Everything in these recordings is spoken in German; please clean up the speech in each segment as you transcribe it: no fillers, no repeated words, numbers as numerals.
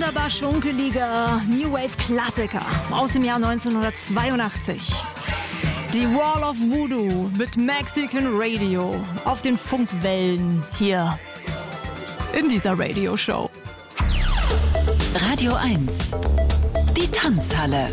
wunderbar schunkeliger New Wave Klassiker aus dem Jahr 1982. Die Wall of Voodoo mit Mexican Radio auf den Funkwellen hier in dieser Radioshow. Radio 1, die Tanzhalle.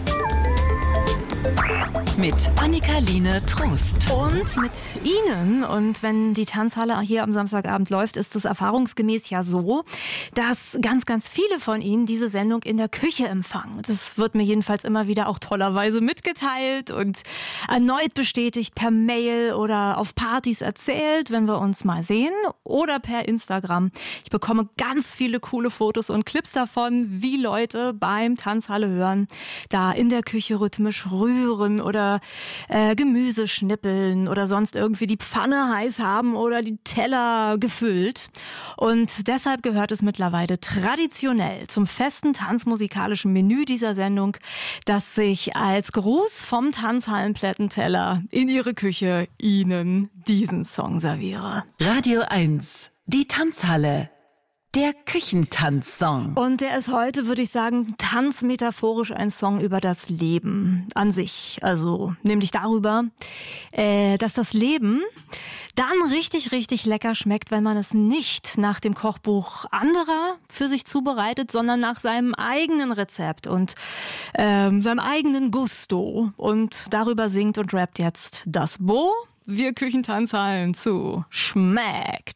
Mit Annika-Line Trost. Und mit Ihnen. Und wenn die Tanzhalle hier am Samstagabend läuft, ist es erfahrungsgemäß ja so, dass ganz, ganz viele von Ihnen diese Sendung in der Küche empfangen. Das wird mir jedenfalls immer wieder auch tollerweise mitgeteilt und erneut bestätigt per Mail oder auf Partys erzählt, wenn wir uns mal sehen, oder per Instagram. Ich bekomme ganz viele coole Fotos und Clips davon, wie Leute beim Tanzhalle hören, da in der Küche rhythmisch rühren oder Gemüse schnippeln oder sonst irgendwie die Pfanne heiß haben oder die Teller gefüllt. Und deshalb gehört es mittlerweile traditionell zum festen tanzmusikalischen Menü dieser Sendung, dass ich als Gruß vom Tanzhallenplättenteller in Ihre Küche Ihnen diesen Song serviere. Radio 1, die Tanzhalle. Der Küchentanzsong. Und der ist heute, würde ich sagen, tanzmetaphorisch ein Song über das Leben an sich. Also nämlich darüber, dass das Leben dann richtig, richtig lecker schmeckt, wenn man es nicht nach dem Kochbuch anderer für sich zubereitet, sondern nach seinem eigenen Rezept und seinem eigenen Gusto. Und darüber singt und rappt jetzt das Bo. Wir Küchentanzhallen zu Schmeckt.